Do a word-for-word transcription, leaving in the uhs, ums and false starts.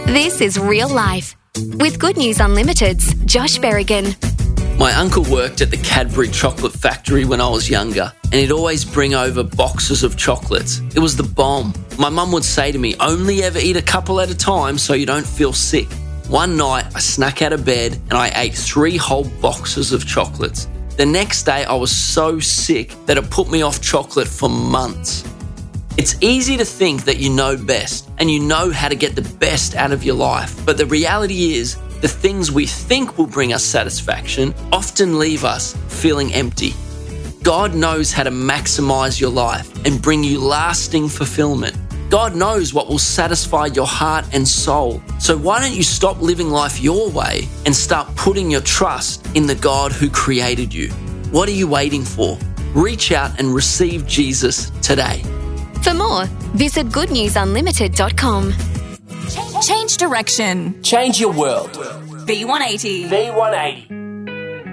This is Real Life with Good News Unlimited's Josh Berrigan. My uncle worked at the Cadbury chocolate factory when I was younger, and he'd always bring over boxes of chocolates. It was the bomb. My mum would say to me, only ever eat a couple at a time so you don't feel sick. One night, I snuck out of bed and I ate three whole boxes of chocolates. The next day, I was so sick that it put me off chocolate for months. It's easy to think that you know best and you know how to get the best out of your life, but the reality is the things we think will bring us satisfaction often leave us feeling empty. God knows how to maximize your life and bring you lasting fulfillment. God knows what will satisfy your heart and soul. So why don't you stop living life your way and start putting your trust in the God who created you? What are you waiting for? Reach out and receive Jesus today. For more, visit good news unlimited dot com. Change direction. Change your world. V one eighty. V one eighty.